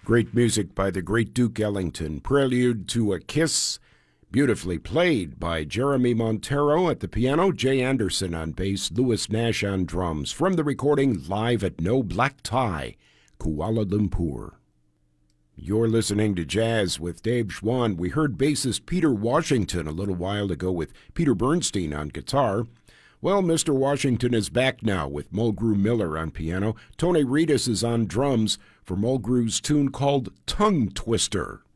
Great music by the great Duke Ellington. Prelude to a Kiss, beautifully played by Jeremy Montero at the piano, Jay Anderson on bass, Louis Nash on drums. From the recording live at No Black Tie, Kuala Lumpur. You're listening to Jazz with Dave Schwann. We heard bassist Peter Washington a little while ago with Peter Bernstein on guitar. Well, Mr. Washington is back now with Mulgrew Miller on piano. Tony Reedus is on drums for Mulgrew's tune called Tongue Twister.